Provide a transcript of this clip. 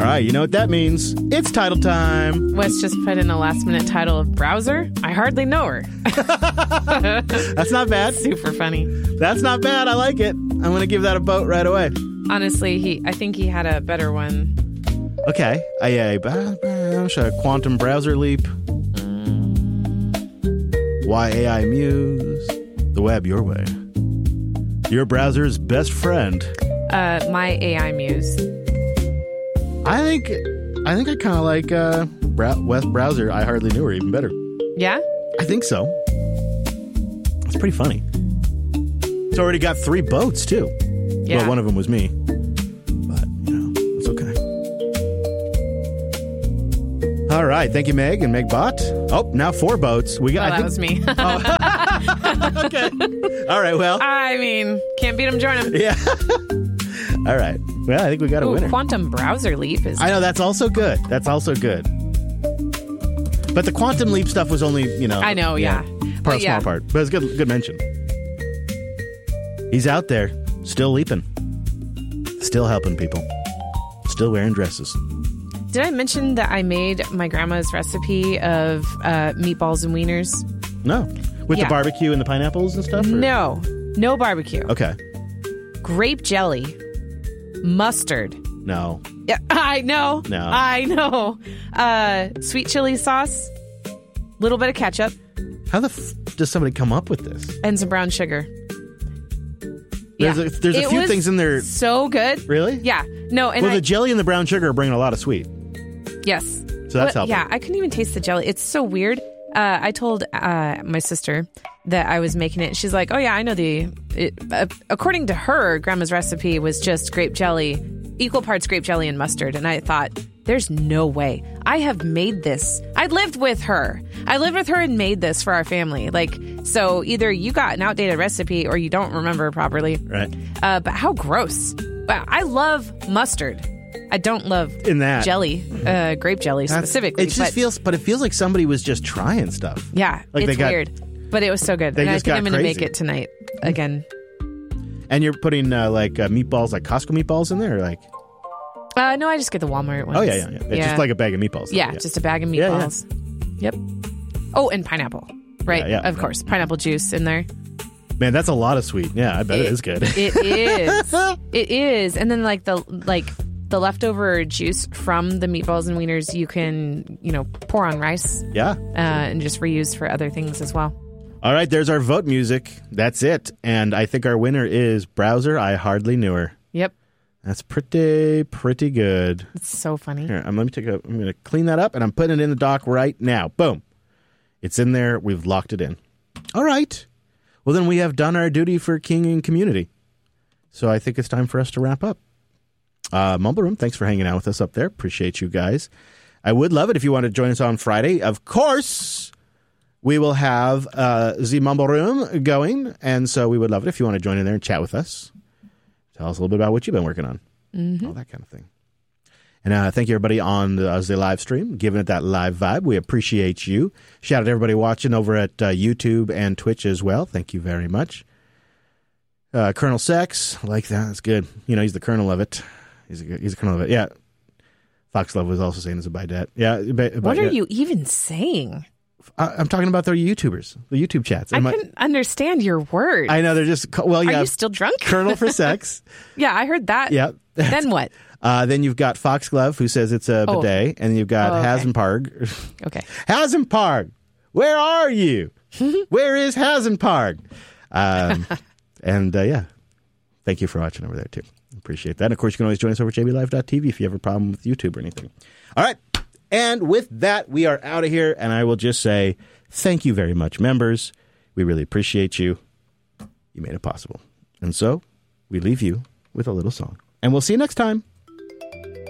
right, you know what that means. It's title time. Wes just put in a last-minute title of Browser. I hardly know her. That's not bad. Super funny. That's not bad. I like it. I'm going to give that a vote right away. Honestly, I think he had a better one. Okay. Quantum Browser Leap. Why AI Muse. The web your way. Your browser's best friend. My AI Muse. I think I kind of like West Browser. I hardly knew her even better. Yeah? I think so. It's pretty funny. It's already got 3 votes too. Yeah. Well, one of them was me, but it's okay. All right, thank you, Meg and Megbot. Oh, now 4 votes. We got. That was me. Okay. All right. Well, I mean, can't beat him, join him. yeah. All right. Well, I think we got a winner. Quantum Browser Leap is. I know, that's also good. That's also good. But the Quantum Leap stuff was only, I know, yeah. Small part. But it's good mention. He's out there, still leaping. Still helping people. Still wearing dresses. Did I mention that I made my grandma's recipe of meatballs and wieners? No. With the barbecue and the pineapples and stuff? Or? No barbecue. Okay. Grape jelly. Mustard. No. Yeah, I know. No. I know. Sweet chili sauce. Little bit of ketchup. How the does somebody come up with this? And some brown sugar. There's a few things in there. So good. Really? Yeah. No. And the jelly and the brown sugar are bringing a lot of sweet. Yes. So that's helpful. Yeah, I couldn't even taste the jelly. It's so weird. I told my sister that I was making it. She's like, "Oh yeah, I know according to her, Grandma's recipe was just grape jelly, equal parts grape jelly and mustard." And I thought, "There's no way. I have made this. I lived with her. And made this for our family. Like, so either you got an outdated recipe or you don't remember properly." Right. But how gross! Wow, I love mustard. I don't love jelly, grape jelly specifically. It just feels like somebody was just trying stuff. Yeah, like it's weird, but it was so good. And I think I'm going to make it tonight again. And you're putting meatballs, like Costco meatballs in there, or like? No, I just get the Walmart ones. Oh yeah. It's just like a bag of meatballs. Yeah, just a bag of meatballs. Yeah. Yep. Oh, and pineapple, right? Yeah. Of course, pineapple juice in there. Man, that's a lot of sweet. Yeah, I bet it is good. It is. It is, and then the leftover juice from the meatballs and wieners, you can, pour on rice. Yeah. And just reuse for other things as well. All right, there's our vote music. That's it. And I think our winner is Browser. I hardly knew her. Yep. That's pretty good. It's so funny. Here, I'm going to clean that up, and I'm putting it in the dock right now. Boom. It's in there. We've locked it in. All right. Well, then we have done our duty for King and community. So I think it's time for us to wrap up. Mumble Room, thanks for hanging out with us up there. Appreciate you guys. I would love it if you want to join us on Friday. Of course, we will have the Mumble Room going, and so we would love it if you want to join in there and chat with us. Tell us a little bit about what you've been working on. Mm-hmm. All that kind of thing. And thank you, everybody, on the live stream, giving it that live vibe. We appreciate you. Shout out to everybody watching over at YouTube and Twitch as well. Thank you very much. Colonel Sex, I like that. That's good. He's the colonel of it. He's a colonel of it. Yeah. Foxlove was also saying it's a bidet. Yeah. What are you even saying? I'm talking about their YouTubers, the YouTube chats. I couldn't understand your words. I know, they're just, well, yeah. Are you still drunk? Colonel for Sex. Yeah, I heard that. Yeah. Then what? Then you've got Foxglove, who says it's a bidet, and you've got Hasenparg. Okay. Hasenparg, where are you? Where is Hasenparg? Yeah, thank you for watching over there, too. Appreciate that. And, of course, you can always join us over at jblive.tv if you have a problem with YouTube or anything. All right. And with that, we are out of here, and I will just say thank you very much, members. We really appreciate you. You made it possible. And so we leave you with a little song. And we'll see you next time.